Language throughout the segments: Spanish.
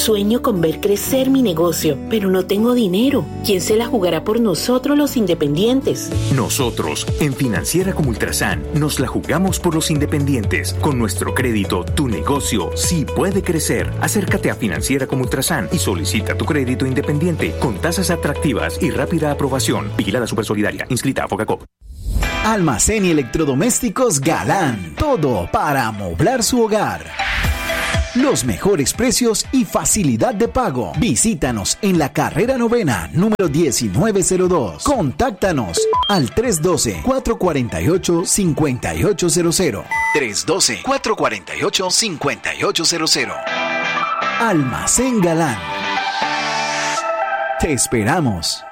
Sueño con ver crecer mi negocio, pero no tengo dinero. ¿Quién se la jugará por nosotros los independientes? Nosotros, en Financiera como Ultrasan, nos la jugamos por los independientes. Con nuestro crédito, tu negocio sí puede crecer. Acércate a Financiera como Ultrasan y solicita tu crédito independiente con tasas atractivas y rápida aprobación. Vigilada Supersolidaria. Inscrita a Focacop. Almacén y electrodomésticos Galán. Todo para amoblar su hogar. Los mejores precios y facilidad de pago. Visítanos en la carrera novena, número 1902. Contáctanos al 312-448-5800. 312-448-5800. Almacén Galán. Te esperamos.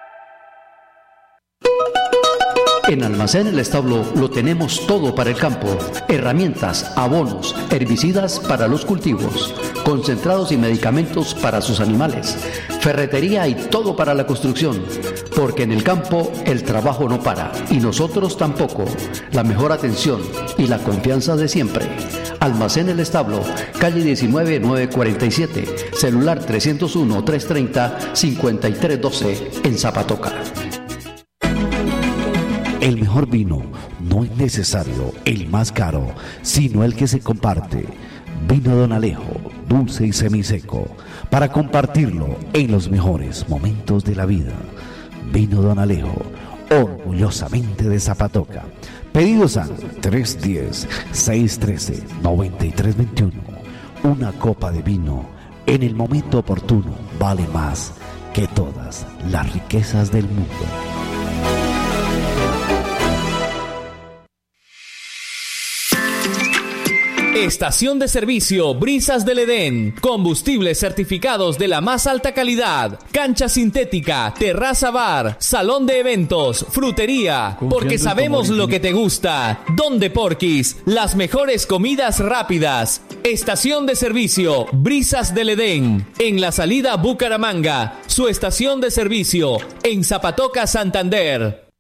En Almacén El Establo lo tenemos todo para el campo: herramientas, abonos, herbicidas para los cultivos, concentrados y medicamentos para sus animales, ferretería y todo para la construcción, porque en el campo el trabajo no para y nosotros tampoco. La mejor atención y la confianza de siempre. Almacén El Establo, calle 19 947, celular 301-330-5312 en Zapatoca. El mejor vino no es necesario el más caro, sino el que se comparte. Vino Don Alejo, dulce y semiseco, para compartirlo en los mejores momentos de la vida. Vino Don Alejo, orgullosamente de Zapatoca. Pedidos al 310-613-9321. Una copa de vino en el momento oportuno vale más que todas las riquezas del mundo. Estación de servicio Brisas del Edén. Combustibles certificados de la más alta calidad. Cancha sintética, terraza bar, salón de eventos, frutería. Porque sabemos lo que te gusta. Don de Porquis, las mejores comidas rápidas. Estación de servicio Brisas del Edén. En la salida Bucaramanga. Su estación de servicio en Zapatoca, Santander.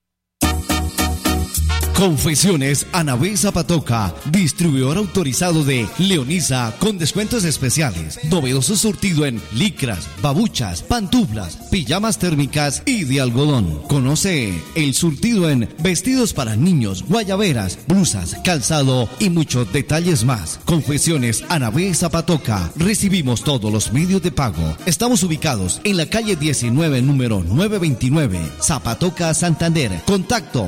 Confecciones Anabel Zapatoca, distribuidor autorizado de Leonisa, con descuentos especiales. Novedoso surtido en licras, babuchas, pantuflas, pijamas térmicas y de algodón. Conoce el surtido en vestidos para niños, guayaberas, blusas, calzado y muchos detalles más. Confecciones Anabel Zapatoca. Recibimos todos los medios de pago. Estamos ubicados en la calle 19, número 929, Zapatoca, Santander. Contacto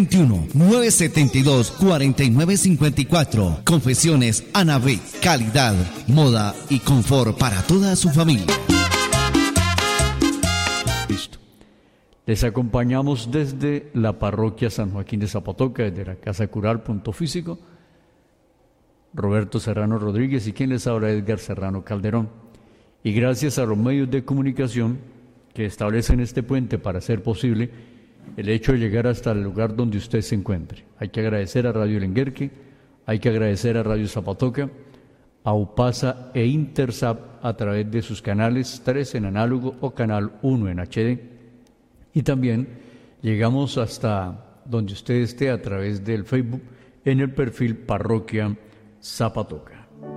321-972-4954. Confecciones Anabel, calidad, moda y confort para toda su familia. Listo. Les acompañamos desde la parroquia San Joaquín de Zapatoca, desde la Casa Cural, punto físico. Roberto Serrano Rodríguez y quien les habla, Edgar Serrano Calderón. Y gracias a los medios de comunicación que establecen este puente para hacer posible el hecho de llegar hasta el lugar donde usted se encuentre. Hay que agradecer a Radio Lenguerque, hay que agradecer a Radio Zapatoca, a UPASA e Intersap a través de sus canales 3 en análogo o canal 1 en HD. Y también llegamos hasta donde usted esté a través del Facebook en el perfil Parroquia Zapatoca.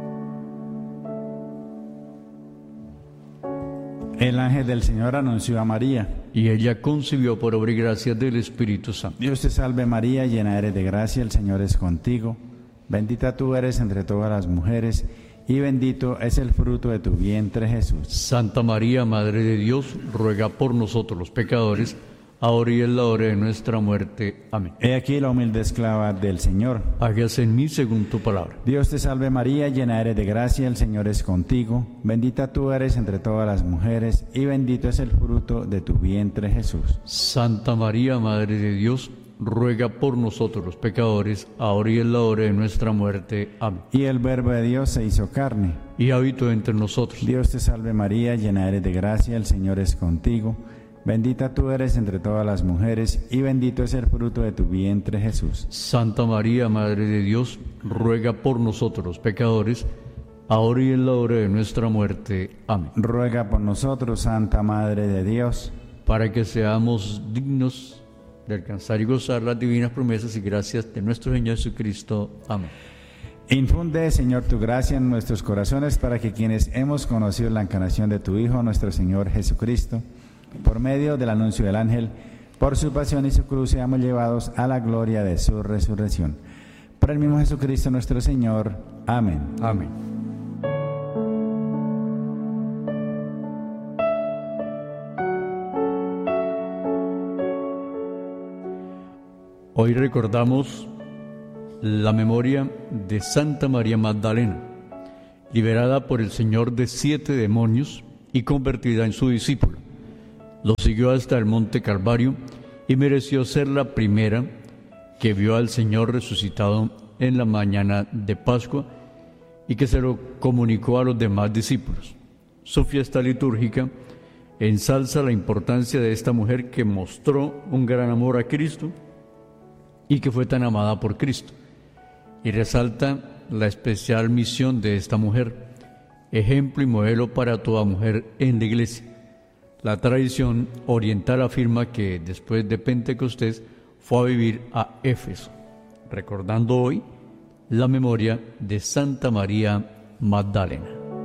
El ángel del Señor anunció a María, y ella concibió por obra y gracia del Espíritu Santo. Dios te salve María, llena eres de gracia, el Señor es contigo. Bendita tú eres entre todas las mujeres, y bendito es el fruto de tu vientre, Jesús. Santa María, Madre de Dios, ruega por nosotros los pecadores, ahora y en la hora de nuestra muerte. Amén. He aquí la humilde esclava del Señor. Hágase en mí según tu palabra. Dios te salve María, llena eres de gracia, el Señor es contigo. Bendita tú eres entre todas las mujeres, y bendito es el fruto de tu vientre, Jesús. Santa María, Madre de Dios, ruega por nosotros los pecadores, ahora y en la hora de nuestra muerte. Amén. Y el Verbo de Dios se hizo carne, y habitó entre nosotros. Dios te salve María, llena eres de gracia, el Señor es contigo. Bendita tú eres entre todas las mujeres, y bendito es el fruto de tu vientre, Jesús. Santa María, Madre de Dios, ruega por nosotros los pecadores, ahora y en la hora de nuestra muerte. Amén. Ruega por nosotros, Santa Madre de Dios, para que seamos dignos de alcanzar y gozar las divinas promesas y gracias de nuestro Señor Jesucristo. Amén. Infunde, Señor, tu gracia en nuestros corazones para que quienes hemos conocido la encarnación de tu Hijo, nuestro Señor Jesucristo, por medio del anuncio del ángel, por su pasión y su cruz, seamos llevados a la gloria de su resurrección. Por el mismo Jesucristo nuestro Señor. Amén. Amén. Hoy recordamos la memoria de Santa María Magdalena, liberada por el Señor de 7 demonios y convertida en su discípula. Lo siguió hasta el monte Calvario y mereció ser la primera que vio al Señor resucitado en la mañana de Pascua y que se lo comunicó a los demás discípulos. Su fiesta litúrgica ensalza la importancia de esta mujer que mostró un gran amor a Cristo y que fue tan amada por Cristo, y resalta la especial misión de esta mujer, ejemplo y modelo para toda mujer en la Iglesia. La tradición oriental afirma que después de Pentecostés fue a vivir a Éfeso, recordando hoy la memoria de Santa María Magdalena.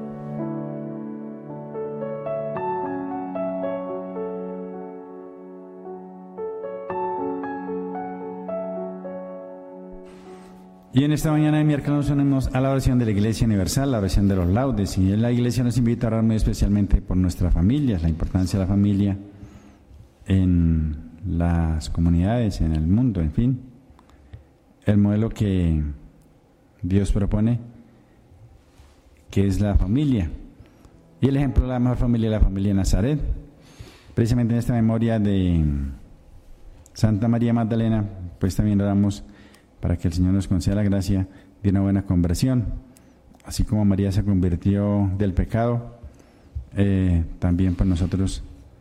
Y en esta mañana de miércoles nos unimos a la oración de la Iglesia Universal, la oración de los laudes. Y la Iglesia nos invita a orar muy especialmente por nuestras familias, la importancia de la familia en las comunidades, en el mundo, en fin. El modelo que Dios propone, que es la familia. Y el ejemplo de la mejor familia es la familia de Nazaret. Precisamente en esta memoria de Santa María Magdalena, pues también oramos para que el Señor nos conceda la gracia de una buena conversión. Así como María se convirtió del pecado, también pues nosotros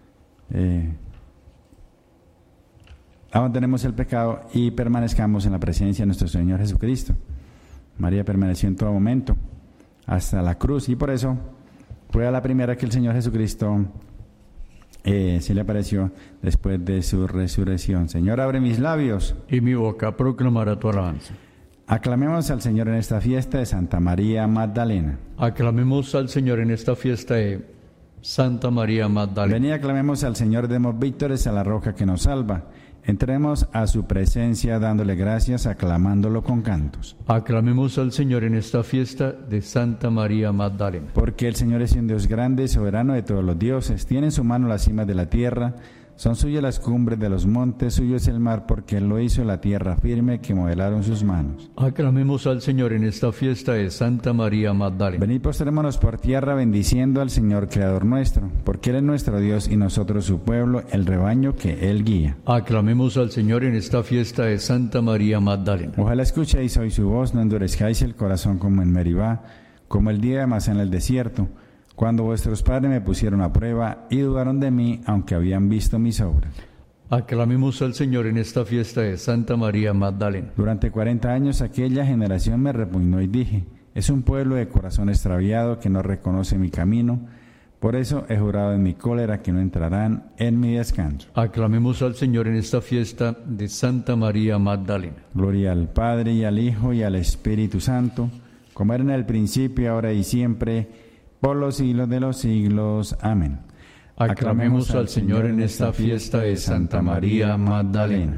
abandonemos el pecado y permanezcamos en la presencia de nuestro Señor Jesucristo. María permaneció en todo momento, hasta la cruz, y por eso fue a la primera que el Señor Jesucristo se le apareció después de su resurrección. Señor, abre mis labios, y mi boca proclamará tu alabanza. Aclamemos al Señor en esta fiesta de Santa María Magdalena. Aclamemos al Señor en esta fiesta de Santa María Magdalena. Ven y aclamemos al Señor, demos vítores a la roca que nos salva. Entremos a su presencia dándole gracias, aclamándolo con cantos. Aclamemos al Señor en esta fiesta de Santa María Magdalena. Porque el Señor es un Dios grande, soberano de todos los dioses. Tiene en su mano las cimas de la tierra, son suyas las cumbres de los montes, suyo es el mar, porque Él lo hizo, la tierra firme que modelaron sus manos. Aclamemos al Señor en esta fiesta de Santa María Magdalena. Venid, postrémonos por tierra, bendiciendo al Señor, Creador nuestro, porque Él es nuestro Dios y nosotros su pueblo, el rebaño que Él guía. Aclamemos al Señor en esta fiesta de Santa María Magdalena. Ojalá escuchéis hoy su voz, no endurezcáis el corazón como en Meribá, como el día de Masá en el desierto, cuando vuestros padres me pusieron a prueba y dudaron de mí, aunque habían visto mis obras. Aclamemos al Señor en esta fiesta de Santa María Magdalena. Durante 40 años aquella generación me repugnó y dije, es un pueblo de corazón extraviado que no reconoce mi camino, por eso he jurado en mi cólera que no entrarán en mi descanso. Aclamemos al Señor en esta fiesta de Santa María Magdalena. Gloria al Padre y al Hijo y al Espíritu Santo, como era en el principio, ahora y siempre, por los siglos de los siglos. Amén. Aclamemos al Señor en esta fiesta de Santa María Magdalena.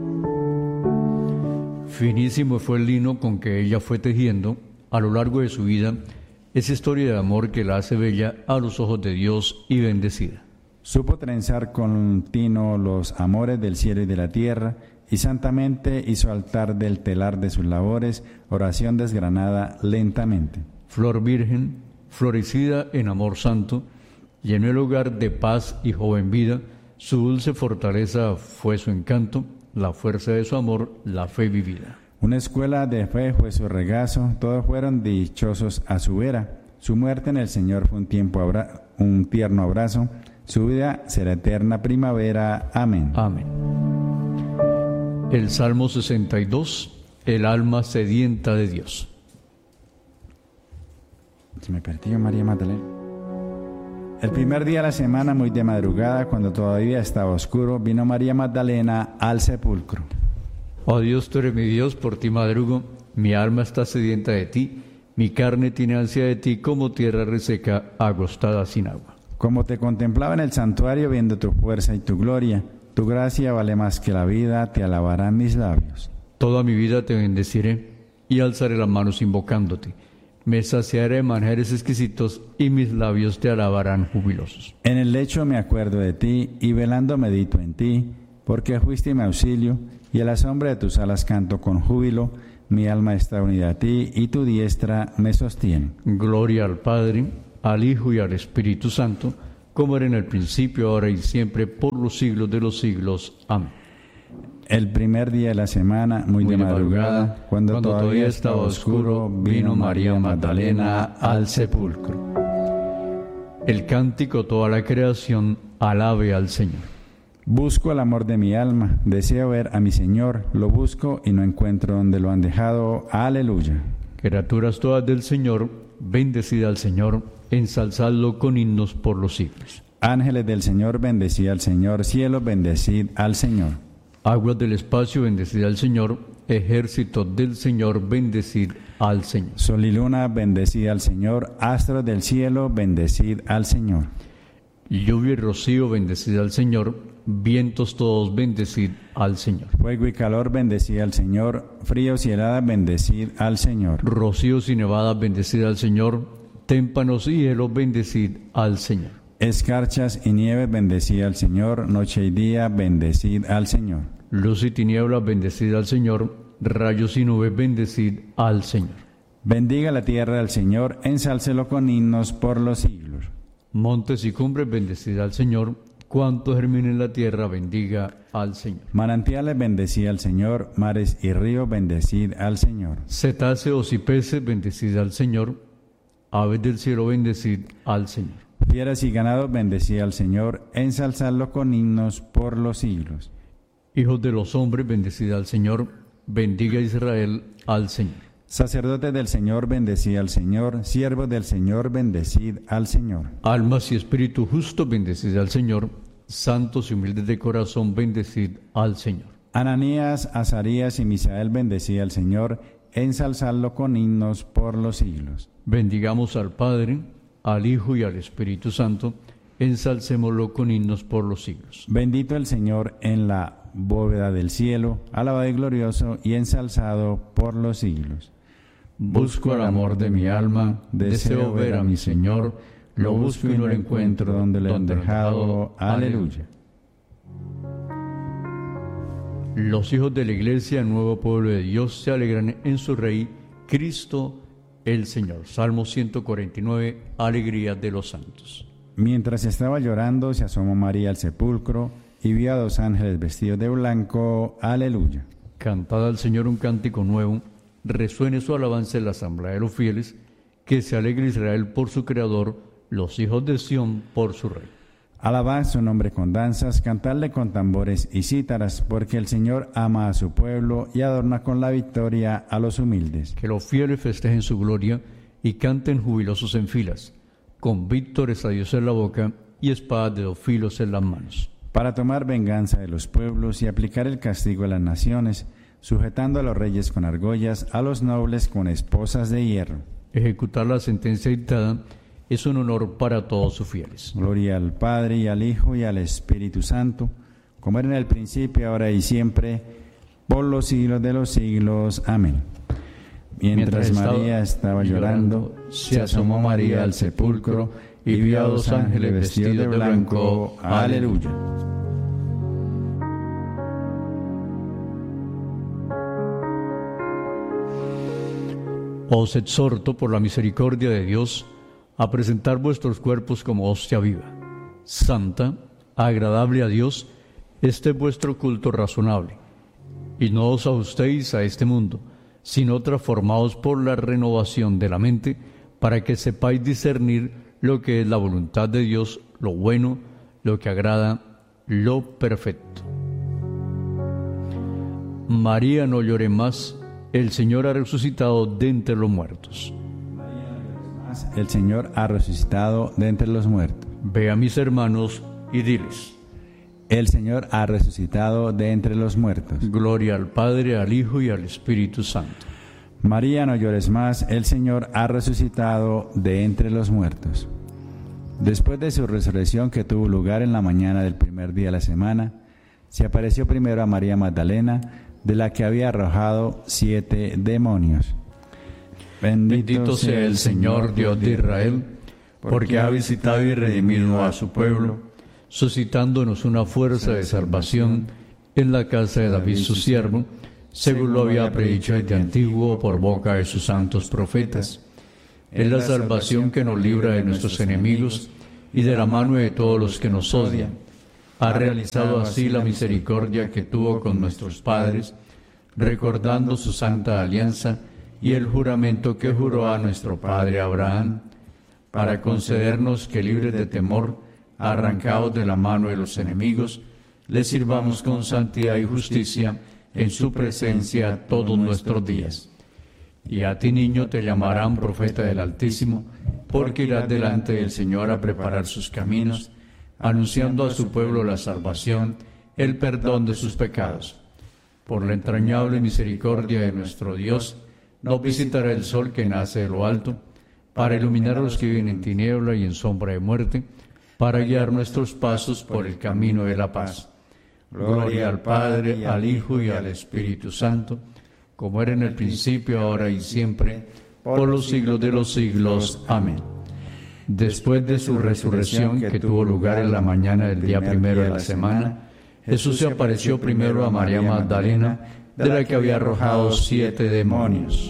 Finísimo fue el lino con que ella fue tejiendo a lo largo de su vida esa historia de amor que la hace bella a los ojos de Dios y bendecida. Supo trenzar con tino los amores del cielo y de la tierra, y santamente hizo altar del telar de sus labores, oración desgranada lentamente. Flor virgen, florecida en amor santo, llenó el hogar de paz y joven vida, su dulce fortaleza fue su encanto, la fuerza de su amor, la fe vivida. Una escuela de fe fue su regazo, todos fueron dichosos a su vera, su muerte en el Señor fue un tierno abrazo, su vida será eterna primavera. Amén. Amén. El Salmo 62, el alma sedienta de Dios. Se me perdió María Magdalena. El primer día de la semana, muy de madrugada, cuando todavía estaba oscuro, vino María Magdalena al sepulcro. Oh Dios, tú eres mi Dios, por ti madrugo, Mi alma está sedienta de ti, mi carne tiene ansia de ti como tierra reseca, agostada sin agua. Como te contemplaba en el santuario viendo tu fuerza y tu gloria, tu gracia vale más que la vida, te alabarán mis labios. Toda mi vida te bendeciré y alzaré las manos invocándote. Me saciaré de manjares exquisitos y mis labios te alabarán jubilosos. En el lecho me acuerdo de ti y velando medito en ti, porque fuiste mi auxilio y a la sombra de tus alas canto con júbilo. Mi alma está unida a ti y tu diestra me sostiene. Gloria al Padre, al Hijo y al Espíritu Santo, como era en el principio, ahora y siempre, por los siglos de los siglos. Amén. El primer día de la semana, muy de madrugada, cuando todavía estaba oscuro, vino María Magdalena al sepulcro. El cántico, toda la creación, alabe al Señor. Busco el amor de mi alma, deseo ver a mi Señor, lo busco y no encuentro donde lo han dejado. Aleluya. Criaturas todas del Señor, bendecid al Señor, ensalzadlo con himnos por los siglos. Ángeles del Señor, bendecid al Señor, cielos, bendecid al Señor. Aguas del espacio, bendecid al Señor, ejército del Señor, bendecid al Señor. Sol y luna, bendecid al Señor, astros del cielo, bendecid al Señor. Lluvia y rocío, bendecid al Señor, vientos todos, bendecid al Señor. Fuego y calor, bendecid al Señor, fríos y heladas, bendecid al Señor. Rocíos y nevadas, bendecid al Señor, témpanos y hielo, bendecid al Señor. Escarchas y nieves, bendecid al Señor, noche y día, bendecid al Señor. Luz y tinieblas, bendecid al Señor, rayos y nubes, bendecid al Señor. Bendiga la tierra al Señor, ensálcelo con himnos por los siglos. Montes y cumbres, bendecid al Señor, cuanto germine en la tierra, bendiga al Señor. Manantiales, bendecid al Señor, mares y ríos, bendecid al Señor. Cetáceos y peces, bendecid al Señor, aves del cielo, bendecid al Señor. Fieras y ganados, bendecid al Señor, ensalzadlo con himnos por los siglos. Hijos de los hombres, bendecid al Señor, bendiga Israel al Señor. Sacerdotes del Señor, bendecid al Señor, siervos del Señor, bendecid al Señor. Almas y espíritu justo, bendecid al Señor, santos y humildes de corazón, bendecid al Señor. Ananías, Azarías y Misael, bendecid al Señor, ensalzadlo con himnos por los siglos. Bendigamos al Padre, al Hijo y al Espíritu Santo, ensalcémoslo con himnos por los siglos. Bendito el Señor en la bóveda del cielo, alabado y glorioso y ensalzado por los siglos. Busco el amor de mi alma, deseo ver a mi Señor, lo busco y no lo encuentro donde le han dejado. Aleluya. Los hijos de la Iglesia, el nuevo pueblo de Dios, se alegran en su Rey, Cristo el Señor. Salmo 149, alegría de los santos. Mientras estaba llorando, se asomó María al sepulcro y vio a dos ángeles vestidos de blanco. Aleluya. Cantad al Señor un cántico nuevo, resuene su alabanza en la asamblea de los fieles, que se alegre Israel por su Creador, los hijos de Sión por su Rey. Alabad su nombre con danzas, cantadle con tambores y cítaras, porque el Señor ama a su pueblo y adorna con la victoria a los humildes. Que los fieles festejen su gloria y canten jubilosos en filas, con vítores a Dios en la boca y espadas de dos filos en las manos. Para tomar venganza de los pueblos y aplicar el castigo a las naciones, sujetando a los reyes con argollas, a los nobles con esposas de hierro. Ejecutar la sentencia dictada es un honor para todos sus fieles. Gloria al Padre y al Hijo y al Espíritu Santo, como era en el principio, ahora y siempre, por los siglos de los siglos. Amén. Mientras María estaba llorando, se asomó María al sepulcro y vio a dos ángeles vestidos de blanco. Aleluya. Os exhorto por la misericordia de Dios a presentar vuestros cuerpos como hostia viva, santa, agradable a Dios, este es vuestro culto razonable. Y no os ajustéis a este mundo, sino transformaos por la renovación de la mente, para que sepáis discernir lo que es la voluntad de Dios, lo bueno, lo que agrada, lo perfecto. María, no llore más, el Señor ha resucitado de entre los muertos. El Señor ha resucitado de entre los muertos. Ve a mis hermanos y diles: el Señor ha resucitado de entre los muertos. Gloria al Padre, al Hijo y al Espíritu Santo. María, no llores más, el Señor ha resucitado de entre los muertos. Después de su resurrección, que tuvo lugar en la mañana del primer día de la semana, se apareció primero a María Magdalena, de la que había arrojado 7 demonios. Bendito sea el Señor Dios de Israel, porque ha visitado y redimido a su pueblo, suscitándonos una fuerza de salvación en la casa de David su siervo, según lo había predicho desde antiguo por boca de sus santos profetas. Es la salvación que nos libra de nuestros enemigos y de la mano de todos los que nos odian. Ha realizado así la misericordia que tuvo con nuestros padres, recordando su santa alianza y el juramento que juró a nuestro padre Abraham, para concedernos que, libres de temor, arrancados de la mano de los enemigos, le sirvamos con santidad y justicia en su presencia todos nuestros días. Y a ti, niño, te llamarán profeta del Altísimo, porque irás delante del Señor a preparar sus caminos, anunciando a su pueblo la salvación, el perdón de sus pecados. Por la entrañable misericordia de nuestro Dios, nos visitará el sol que nace de lo alto, para iluminar a los que viven en tiniebla y en sombra de muerte, para guiar nuestros pasos por el camino de la paz. Gloria al Padre, al Hijo y al Espíritu Santo, como era en el principio, ahora y siempre, por los siglos de los siglos. Amén. Después de su resurrección, que tuvo lugar en la mañana del día primero de la semana, Jesús se apareció primero a María Magdalena, de la que había arrojado 7 demonios.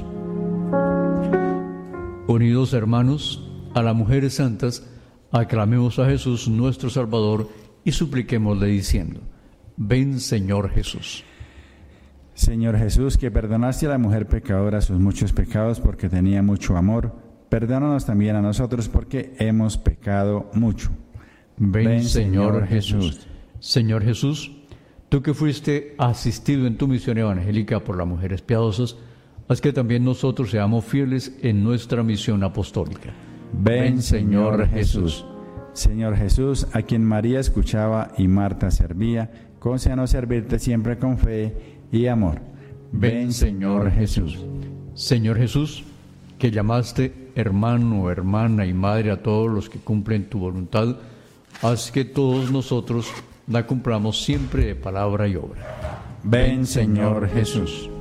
Unidos, hermanos, a las mujeres santas, aclamemos a Jesús nuestro Salvador y supliquémosle diciendo: ven, Señor Jesús. Señor Jesús, que perdonaste a la mujer pecadora sus muchos pecados porque tenía mucho amor, perdónanos también a nosotros porque hemos pecado mucho. Ven, Señor Jesús. Señor Jesús, tú que fuiste asistido en tu misión evangélica por las mujeres piadosas, haz que también nosotros seamos fieles en nuestra misión apostólica. Ven, Señor Jesús. Señor Jesús, a quien María escuchaba y Marta servía, concédenos servirte siempre con fe y amor. Ven, Señor Jesús. Señor Jesús, que llamaste hermano, hermana y madre a todos los que cumplen tu voluntad, haz que todos nosotros la cumplamos siempre de palabra y obra. Ven, Señor Jesús.